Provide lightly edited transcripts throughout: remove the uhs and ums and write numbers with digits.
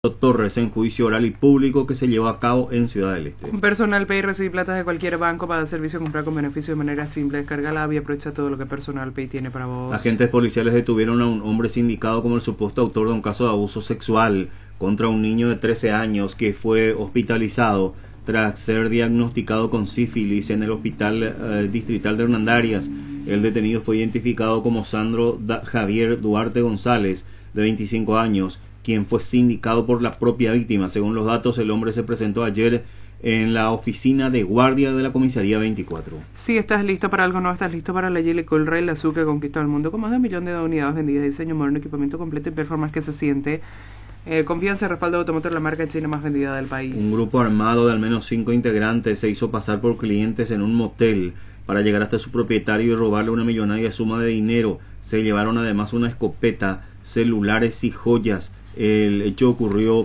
Torres en juicio oral y público que se llevó a cabo en Ciudad del Este. Un personal Pay recibe plata de cualquier banco para servicio o comprar con beneficio de manera simple. Descarga la app y aprovecha todo lo que Personal Pay tiene para vos. Agentes policiales detuvieron a un hombre sindicado como el supuesto autor de un caso de abuso sexual contra un niño de 13 años que fue hospitalizado tras ser diagnosticado con sífilis en el hospital distrital de Hernandarias. El detenido fue identificado como Sandro Javier Duarte González, de 25 años, quien fue sindicado por la propia víctima. Según los datos, el hombre se presentó ayer en la oficina de guardia de la comisaría 24. Si estás listo para algo nuevo, estás listo para la Geely Coolray, la SUV que conquistó el mundo con más de 1 millón de unidades vendidas, diseño moderno, equipamiento completo y performance que se siente. Confianza y respaldo automotor, la marca china más vendida del país. Un grupo armado de al menos 5 integrantes se hizo pasar por clientes en un motel para llegar hasta su propietario y robarle una millonaria suma de dinero. Se llevaron además una escopeta, celulares y joyas. El hecho ocurrió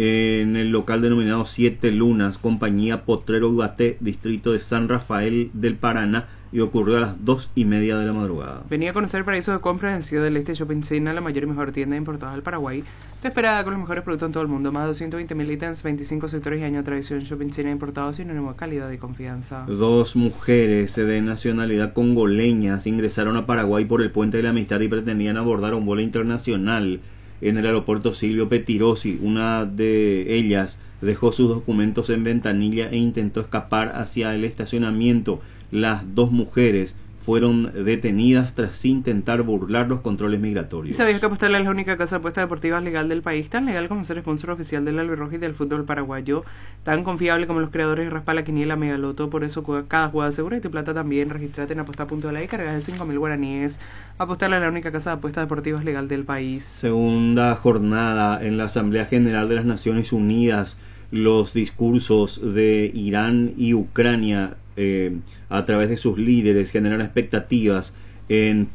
en el local denominado Siete Lunas, compañía Potrero Ibaté, distrito de San Rafael del Paraná, y ocurrió a las 2:30 de la madrugada. Venía a conocer el paraíso de compras en Ciudad del Este Shopping Center, la mayor y mejor tienda importada del Paraguay. Te espera con los mejores productos en todo el mundo. Más de 220.000 ítems, 25 sectores y años de tradición. Shopping Center importados sin una calidad y confianza. 2 mujeres de nacionalidad congoleñas ingresaron a Paraguay por el Puente de la Amistad y pretendían abordar un vuelo internacional en el aeropuerto Silvio Pettirossi. Una de ellas dejó sus documentos en ventanilla e intentó escapar hacia el estacionamiento. Las 2 mujeres fueron detenidas tras intentar burlar los controles migratorios. ¿Y sabías que Apostarle es la única casa de apuestas deportivas legal del país? Tan legal como ser sponsor oficial del Albirroja y del fútbol paraguayo. Tan confiable como los creadores de Raspa la Quiniela Megaloto. Por eso cada jugada segura y tu plata también. Registrate en apostar.la y cargas de 5.000 guaraníes. Apostarle es la única casa de apuestas deportivas legal del país. Segunda jornada en la Asamblea General de las Naciones Unidas. Los discursos de Irán y Ucrania a través de sus líderes generan expectativas en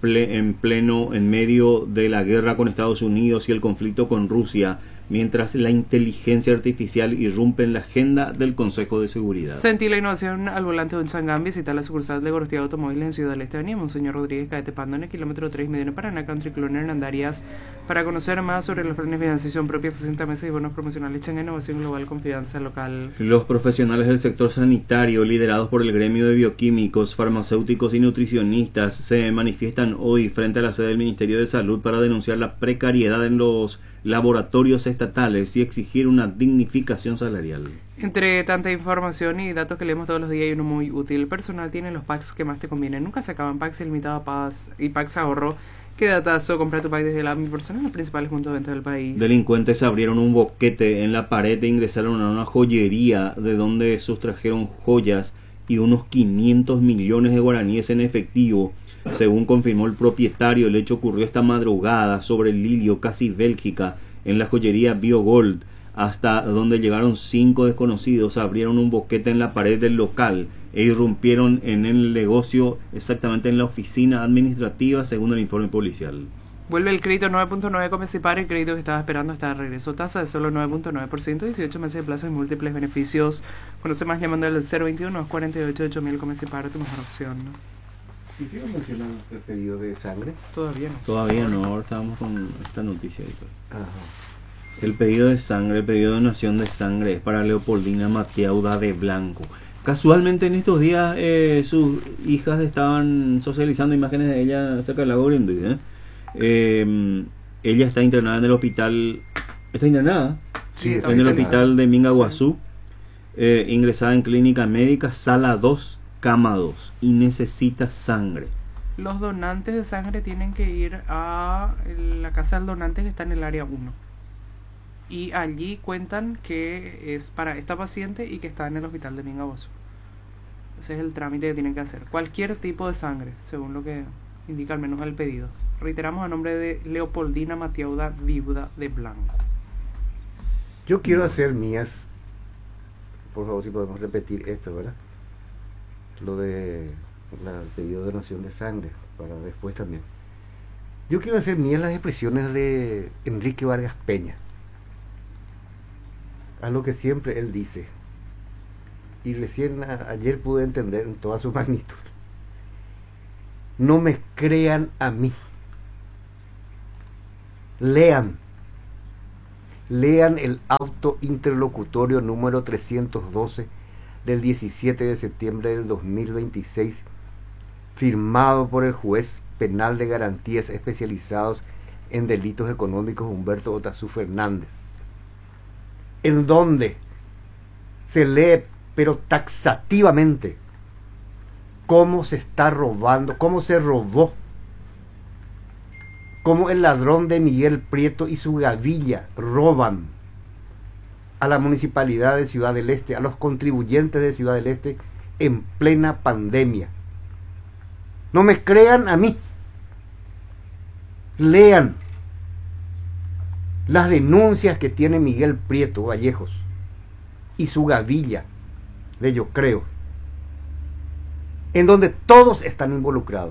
medio de la guerra con Estados Unidos y el conflicto con Rusia, mientras la inteligencia artificial irrumpe en la agenda del Consejo de Seguridad. Sentí la innovación al volante de un Changán. Visita la sucursal de Gorostia Automóviles en Ciudad del Este, Avenida Monseñor Rodríguez Caete Pando, en el kilómetro 3,5 en Paraná Country Club en Hernandarias. Para conocer más sobre los planes de financiación propia, 60 meses y bonos promocionales, Changán Innovación Global, confianza local. Los profesionales del sector sanitario, liderados por el gremio de bioquímicos, farmacéuticos y nutricionistas, se manifiestan hoy frente a la sede del Ministerio de Salud para denunciar la precariedad en los laboratorios estatales y exigir una dignificación salarial. Entre tanta información y datos que leemos todos los días, hay uno muy útil. El personal tiene los packs que más te convienen. Nunca se acaban. Packs ilimitados Paz y Packs Ahorro. Qué datazo, compra tu pack desde la Mi Personal en los principales puntos de venta del país. Delincuentes abrieron un boquete en la pared e ingresaron a una joyería de donde sustrajeron joyas y unos 500 millones de guaraníes en efectivo. Según confirmó el propietario, el hecho ocurrió esta madrugada sobre el Lilio, casi Bélgica, en la joyería BioGold, hasta donde llegaron 5 desconocidos, abrieron un boquete en la pared del local e irrumpieron en el negocio, exactamente en la oficina administrativa, según el informe policial. Vuelve el crédito 9.9 Comecipar, el crédito que estaba esperando está de regreso. Tasa de solo 9.9%, 18 meses de plazo y múltiples beneficios. Conoce más llamando al 021-48-8000 Comecipar, tu mejor opción, ¿no? ¿Hicieron mención al pedido de sangre? Todavía no. Todavía no, ahora estábamos con esta noticia. Ajá. El pedido de sangre, el pedido de donación de sangre es para Leopoldina Matiauda de Blanco. Casualmente en estos días sus hijas estaban socializando imágenes de ella cerca del lago Grande. Ella está internada en el hospital. ¿Está internada? Sí, en el hospital de Mingaguazú, ingresada en clínica médica, sala 2, cama 2, y necesita sangre. Los donantes de sangre tienen que ir a la casa del donante que está en el área 1. Y allí cuentan que es para esta paciente y que está en el hospital de Mingaguazú. Ese es el trámite que tienen que hacer. Cualquier tipo de sangre, según lo que indica al menos el pedido. Reiteramos a nombre de Leopoldina Matiauda Viuda de Blanco. Yo quiero hacer mías, por favor si podemos repetir esto, ¿verdad? Lo de el pedido de donación de sangre, para después también. Yo quiero hacer mías las expresiones de Enrique Vargas Peña, a lo que siempre él dice, y recién ayer pude entender en toda su magnitud. No me crean a mí, lean Lean el auto interlocutorio número 312 del 17 de septiembre del 2026, firmado por el juez penal de garantías especializados en delitos económicos Humberto Otazú Fernández, en donde se lee, pero taxativamente, cómo se está robando, cómo se robó, cómo el ladrón de Miguel Prieto y su gavilla roban a la municipalidad de Ciudad del Este, a los contribuyentes de Ciudad del Este, en plena pandemia. No me crean a mí. Lean las denuncias que tiene Miguel Prieto Vallejos y su gavilla de Yo Creo, en donde todos están involucrados.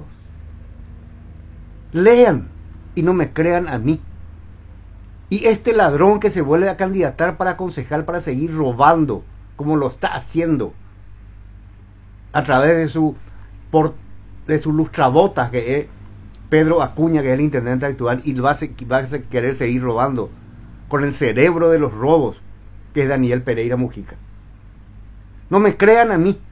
Lean y no me crean a mí. Y este ladrón que se vuelve a candidatar para concejal para seguir robando, como lo está haciendo, a través de su lustrabotas, que es Pedro Acuña, que es el intendente actual, y va a querer seguir robando con el cerebro de los robos, que es Daniel Pereira Mujica. No me crean a mí.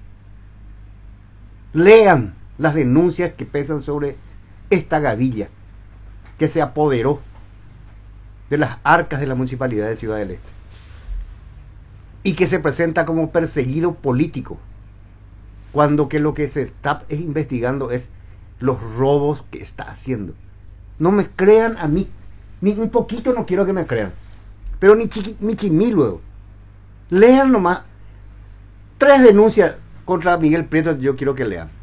Lean las denuncias que pesan sobre esta gavilla que se apoderó de las arcas de la municipalidad de Ciudad del Este y que se presenta como perseguido político, cuando que lo que se está investigando es los robos que está haciendo. No me crean a mí, ni un poquito no quiero que me crean, pero ni chimí luego. Lean nomás 3 denuncias contra Miguel Prieto, yo quiero que lean,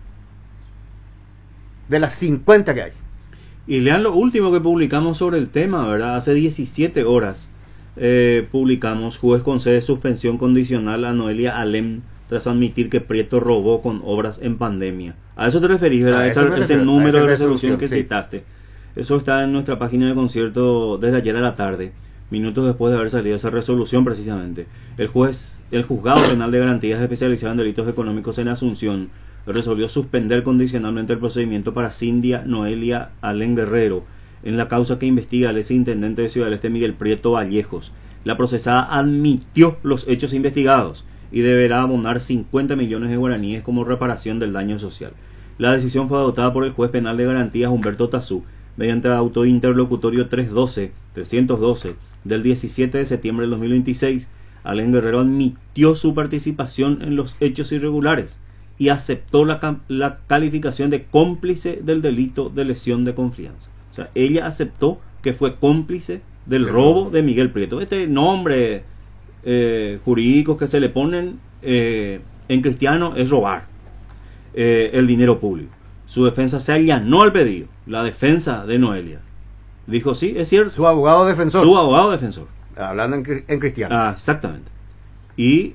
de las 50 que hay. Y lean lo último que publicamos sobre el tema, ¿verdad? Hace 17 horas publicamos: juez concede suspensión condicional a Noelia Alem tras admitir que Prieto robó con obras en pandemia. A eso te referís, ¿verdad? Ese número de resolución que citaste. Eso está en nuestra página de concierto desde ayer a la tarde, minutos después de haber salido esa resolución precisamente. El juzgado penal de garantías especializado en delitos económicos en Asunción resolvió suspender condicionalmente el procedimiento para Cindia Noelia Alem Guerrero en la causa que investiga al exintendente de Ciudad del Este Miguel Prieto Vallejos. La procesada admitió los hechos investigados y deberá abonar 50 millones de guaraníes como reparación del daño social. La decisión fue adoptada por el juez penal de garantías Humberto Otazú mediante el auto interlocutorio 312 del 17 de septiembre del 2026. Alem Guerrero admitió su participación en los hechos irregulares y aceptó la calificación de cómplice del delito de lesión de confianza. O sea, ella aceptó que fue cómplice del robo de Miguel Prieto. Este nombre jurídico que se le ponen en cristiano es robar el dinero público. Su defensa se allanó al pedido. La defensa de Noelia dijo: sí, es cierto. Su abogado defensor. Su abogado defensor. Hablando en cristiano. Ah, exactamente. Y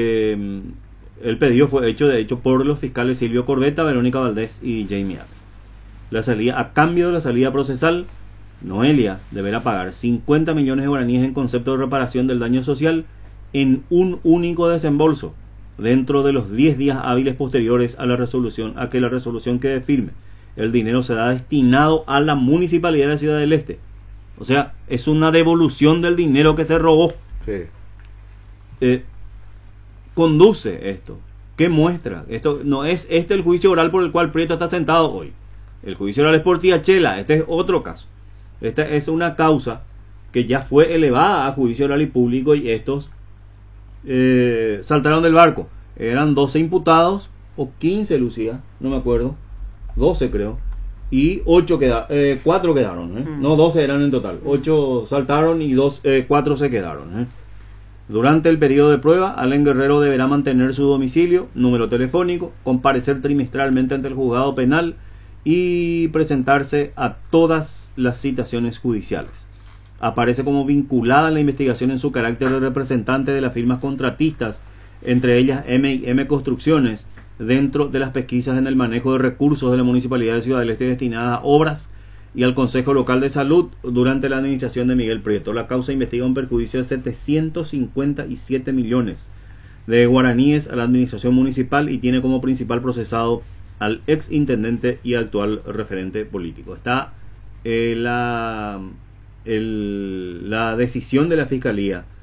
el pedido fue hecho, de hecho, por los fiscales Silvio Corbetta, Verónica Valdés y Jamie Ávila. A cambio de la salida procesal, Noelia deberá pagar 50 millones de guaraníes en concepto de reparación del daño social en un único desembolso dentro de los 10 días hábiles posteriores a que la resolución quede firme. El dinero será destinado a la municipalidad de Ciudad del Este. O sea, es una devolución del dinero que se robó. Sí. Conduce esto. ¿Qué muestra? Esto no es el juicio oral por el cual Prieto está sentado hoy. El juicio oral es por Tiachela. Este es otro caso. Esta es una causa que ya fue elevada a juicio oral y público, y estos saltaron del barco. Eran 12 imputados, o 15, Lucía, no me acuerdo, 12 creo, y 4 quedaron, no, 12 eran en total, 8 saltaron y 4 se quedaron. Durante el periodo de prueba, Alem Guerrero deberá mantener su domicilio, número telefónico, comparecer trimestralmente ante el juzgado penal y presentarse a todas las citaciones judiciales. Aparece como vinculada a la investigación en su carácter de representante de las firmas contratistas, entre ellas M&M Construcciones, dentro de las pesquisas en el manejo de recursos de la Municipalidad de Ciudad del Este destinadas a obras y al Consejo Local de Salud durante la administración de Miguel Prieto. La causa investiga un perjuicio de 757 millones de guaraníes a la administración municipal y tiene como principal procesado al ex intendente y actual referente político. Está la decisión de la Fiscalía